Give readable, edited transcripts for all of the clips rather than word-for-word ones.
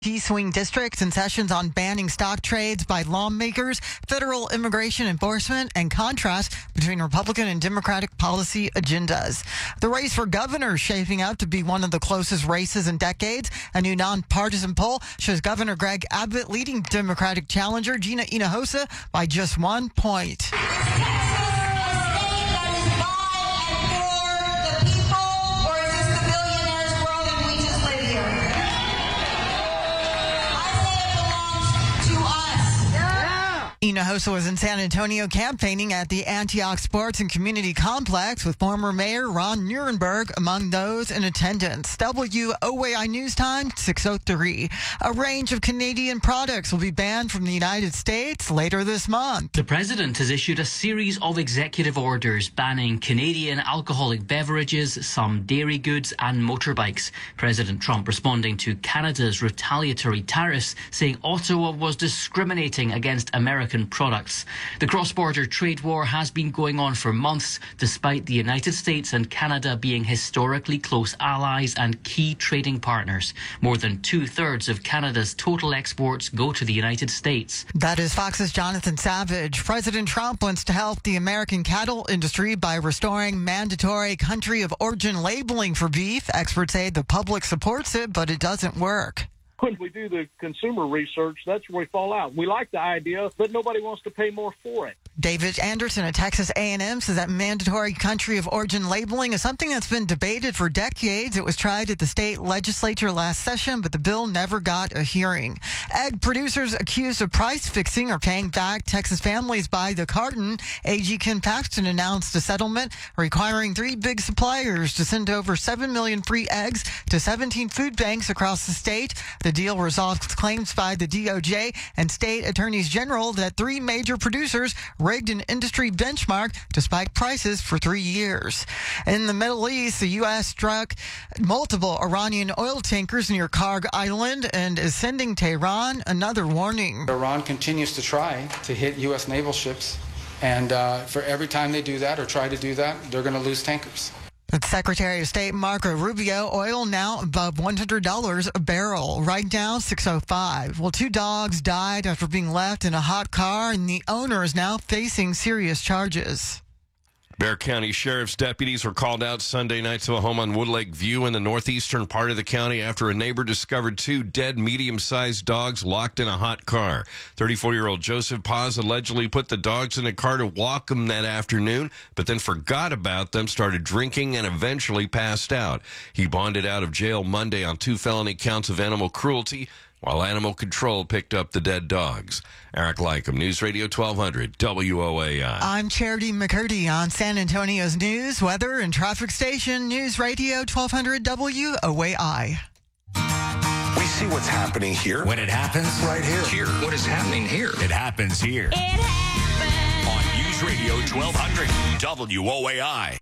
Key swing districts and sessions on banning stock trades by lawmakers, federal immigration enforcement, and contrast between Republican and Democratic policy agendas. The race for governor is shaping up to be one of the closest races in decades. A new nonpartisan poll shows Governor Greg Abbott leading Democratic challenger Gina Hinojosa by just 1 point. Hinojosa was in San Antonio campaigning at the Antioch Sports and Community Complex with former Mayor Ron Nirenberg among those in attendance. WOAI News Time, 6:03. A range of Canadian products will be banned from the United States later this month. The President has issued a series of executive orders banning Canadian alcoholic beverages, some dairy goods and motorbikes. President Trump responding to Canada's retaliatory tariffs, saying Ottawa was discriminating against American products. The cross-border trade war has been going on for months, despite the United States and Canada being historically close allies and key trading partners. More than 2/3 of Canada's total exports go to the United States. That is Fox's Jonathan Savage. President Trump wants to help the American cattle industry by restoring mandatory country of origin labeling for beef. Experts say the public supports it, but it doesn't work. When we do the consumer research, that's where we fall out. We like the idea, but nobody wants to pay more for it. David Anderson at Texas A&M says that mandatory country of origin labeling is something that's been debated for decades. It was tried at the state legislature last session, but the bill never got a hearing. Egg producers accused of price fixing are paying back Texas families by the carton. AG Ken Paxton announced a settlement requiring 3 big suppliers to send over 7 million free eggs to 17 food banks across the state. The deal resolves claims by the DOJ and state attorneys general that 3 major producers rigged an industry benchmark to spike prices for 3 years. In the Middle East, the U.S. struck multiple Iranian oil tankers near Karg Island and is sending Tehran another warning. Iran continues to try to hit U.S. naval ships, and for every time they do that or try to do that, they're going to lose tankers. Secretary of State Marco Rubio, oil now above $100 a barrel. Right now, 6:05. Well, 2 dogs died after being left in a hot car, and the owner is now facing serious charges. Bexar County Sheriff's deputies were called out Sunday night to a home on Woodlake View in the northeastern part of the county after a neighbor discovered 2 dead medium-sized dogs locked in a hot car. 34-year-old Joseph Paz allegedly put the dogs in a car to walk them that afternoon, but then forgot about them, started drinking, and eventually passed out. He bonded out of jail Monday on 2 felony counts of animal cruelty, while Animal Control picked up the dead dogs. Eric Lycum, News Radio 1200, WOAI. I'm Charity McCurdy on San Antonio's news, weather, and traffic station, News Radio 1200 WOAI. We see what's happening here. When it happens, right here. Here. What is happening here? It happens here. It happens. On News Radio 1200, WOAI.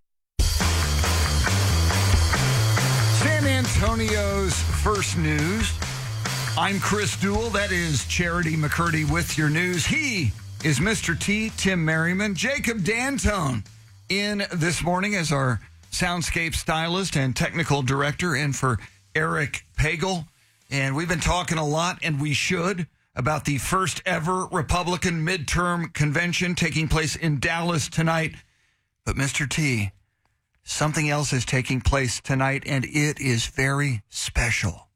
San Antonio's first news. I'm Chris Duell. That is Charity McCurdy with your news. He is Mr. T, Tim Merriman. Jacob D'Antone in this morning as our soundscape stylist and technical director, and for Eric Pagel. And we've been talking a lot, and we should, about the first ever Republican midterm convention taking place in Dallas tonight. But Mr. T, something else is taking place tonight, and it is very special.